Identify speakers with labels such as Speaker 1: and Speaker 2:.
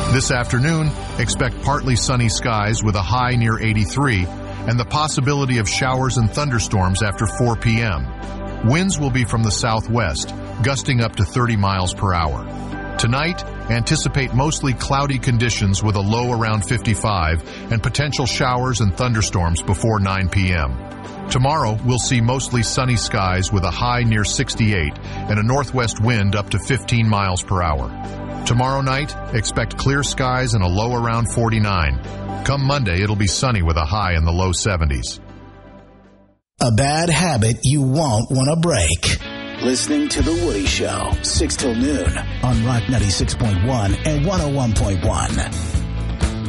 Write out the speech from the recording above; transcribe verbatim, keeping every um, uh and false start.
Speaker 1: This afternoon, expect partly sunny skies with a high near eighty-three and the possibility of showers and thunderstorms after four p.m. Winds will be from the southwest, gusting up to thirty miles per hour. Tonight, anticipate mostly cloudy conditions with a low around fifty-five and potential showers and thunderstorms before nine p.m. Tomorrow, we'll see mostly sunny skies with a high near sixty-eight and a northwest wind up to fifteen miles per hour. Tomorrow night, expect clear skies and a low around forty-nine. Come Monday, it'll be sunny with a high in the low seventies.
Speaker 2: A bad habit you won't want to break. Listening to The Woody Show, six till noon on Rock ninety-six point one and one oh one point one.